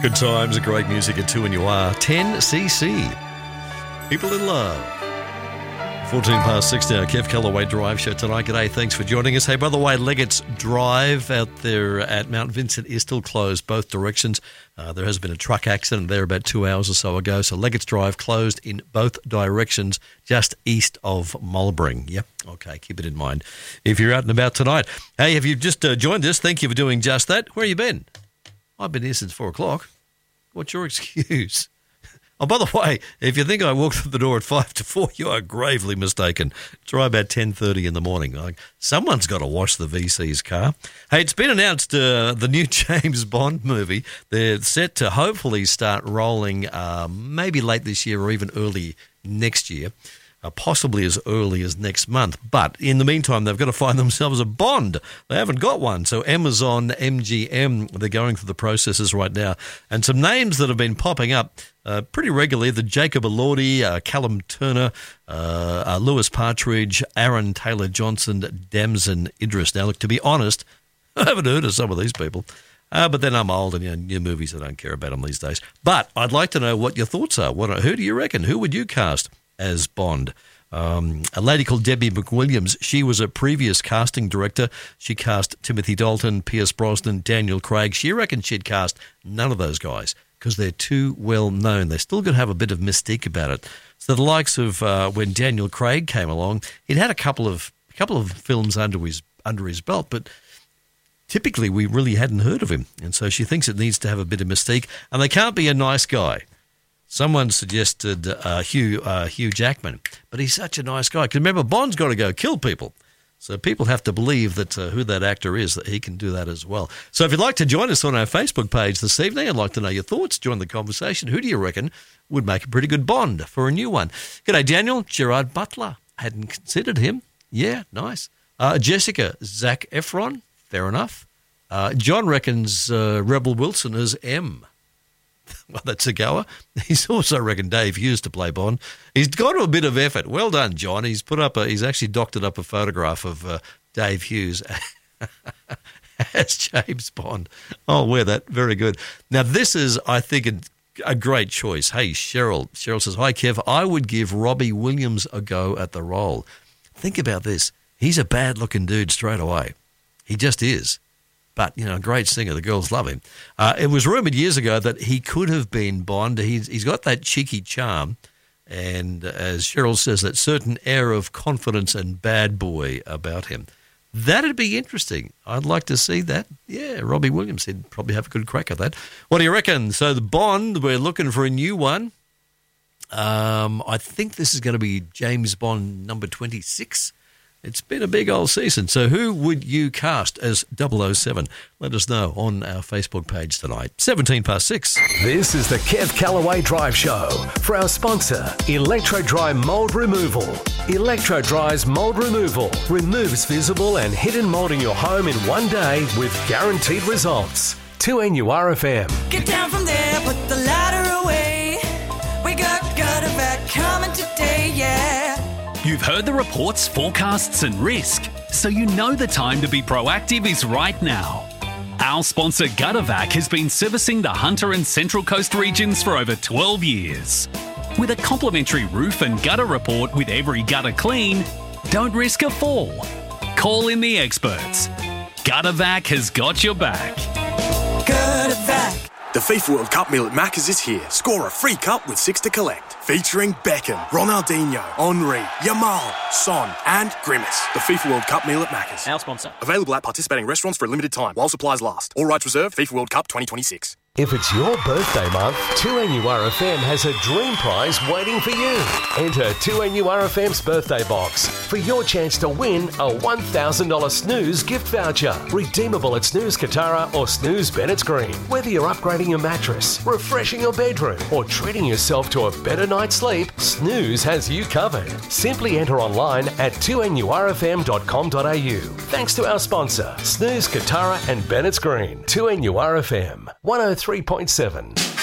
Good times, great music at 2 and you are. 10cc. People in love. 14 past 6 now. Kev Callaway Drive Show tonight. G'day, thanks for joining us. Hey, by the way, Leggett's Drive out there at Mount Vincent is still closed, both directions. There has been a truck accident there about 2 hours or so ago. So Leggett's Drive closed in both directions, just east of Mulbring. Yep. Okay, keep it in mind if you're out and about tonight. Hey, if you've just joined us, thank you for doing just that. Where have you been? I've been here since 4 o'clock. What's your excuse? Oh, by the way, if you think I walked through the door at 5 to 4, you are gravely mistaken. Try about 10:30 in the morning. Someone's got to wash the VC's car. Hey, it's been announced the new James Bond movie. They're set to hopefully start rolling maybe late this year or even early next year. Possibly as early as next month. But in the meantime, they've got to find themselves a Bond. They haven't got one. So Amazon, MGM, they're going through the processes right now. And some names that have been popping up pretty regularly, the Jacob Elordi, Callum Turner, Lewis Partridge, Aaron Taylor-Johnson, Damson Idris. Now, look, to be honest, I haven't heard of some of these people. But then I'm old and new movies, I don't care about them these days. But I'd like to know what your thoughts are. Who do you reckon? Who would you cast as Bond? A lady called Debbie McWilliams, she was a previous casting director. She cast Timothy Dalton, Pierce Brosnan, Daniel Craig. She reckoned she'd cast none of those guys because they're too well known. They're still going to have a bit of mystique about it. So the likes of when Daniel Craig came along, he'd had a couple of films under his belt, but typically we really hadn't heard of him. And so she thinks it needs to have a bit of mystique, and they can't be a nice guy. Someone suggested Hugh Jackman, but he's such a nice guy. Because remember, Bond's got to go kill people. So people have to believe that who that actor is, that he can do that as well. So if you'd like to join us on our Facebook page this evening, I'd like to know your thoughts. Join the conversation. Who do you reckon would make a pretty good Bond for a new one? G'day, Daniel. Gerard Butler. Hadn't considered him. Yeah, nice. Jessica, Zac Efron. Fair enough. John reckons Rebel Wilson as M. Well, that's a goer. He's also reckoned Dave Hughes to play Bond. He's gone to a bit of effort. Well done, John. He's he's actually doctored up a photograph of Dave Hughes as James Bond. I'll wear that. Very good. Now, this is, I think, a great choice. Hey, Cheryl. Cheryl says, hi, Kev. I would give Robbie Williams a go at the role. Think about this. He's a bad-looking dude straight away. He just is. But, a great singer. The girls love him. It was rumoured years ago that he could have been Bond. He's got that cheeky charm. And as Cheryl says, that certain air of confidence and bad boy about him. That'd be interesting. I'd like to see that. Yeah, Robbie Williams, he'd probably have a good crack at that. What do you reckon? So the Bond, we're looking for a new one. I think this is going to be James Bond number 26. It's been a big old season. So who would you cast as 007? Let us know on our Facebook page tonight. 17 past 6. This is the Kev Callaway Drive Show for our sponsor, Electro Dry Mold Removal. Electro Dry's Mold Removal removes visible and hidden mold in your home in one day with guaranteed results. 2NURFM. Get down from there, put the ladder away. We got Guttervac coming today, yeah. You've heard the reports, forecasts and risk, so you know the time to be proactive is right now. Our sponsor Guttervac has been servicing the Hunter and Central Coast regions for over 12 years. With a complimentary roof and gutter report with every gutter clean, don't risk a fall. Call in the experts. Guttervac has got your back. Guttervac. The FIFA World Cup meal at Macca's is here. Score a free cup with 6 to collect. Featuring Beckham, Ronaldinho, Henry, Yamal, Son and Grimace. The FIFA World Cup meal at Macca's. Our sponsor. Available at participating restaurants for a limited time while supplies last. All rights reserved. FIFA World Cup 2026. If it's your birthday month, 2NURFM has a dream prize waiting for you. Enter 2NURFM's birthday box for your chance to win a $1,000 Snooze gift voucher. Redeemable at Snooze Katara or Snooze Bennett's Green. Whether you're upgrading your mattress, refreshing your bedroom, or treating yourself to a better night's sleep, Snooze has you covered. Simply enter online at 2NURFM.com.au. Thanks to our sponsor, Snooze Katara and Bennett's Green. 2NURFM 103.7.